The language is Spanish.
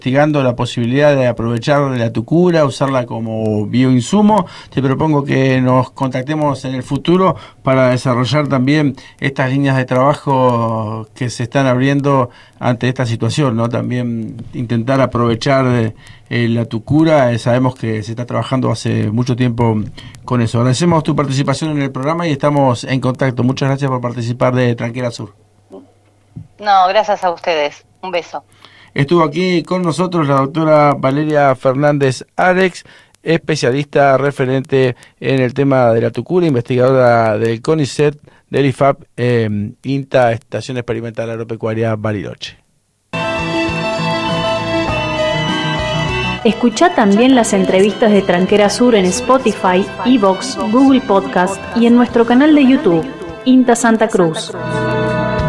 investigando la posibilidad de aprovechar la tucura, usarla como bioinsumo. Te propongo que nos contactemos en el futuro para desarrollar también estas líneas de trabajo que se están abriendo ante esta situación, ¿no? También intentar aprovechar la tucura. Sabemos que se está trabajando hace mucho tiempo con eso. Agradecemos tu participación en el programa y estamos en contacto. Muchas gracias por participar de Tranquera Sur. No, gracias a ustedes. Un beso. Estuvo aquí con nosotros la doctora Valeria Fernández Arex, especialista referente en el tema de la tucura, investigadora del CONICET, del IFAP, INTA, Estación Experimental Agropecuaria Bariloche. Escuchá también las entrevistas de Tranquera Sur en Spotify, iVoox, Google Podcast y en nuestro canal de YouTube, INTA Santa Cruz.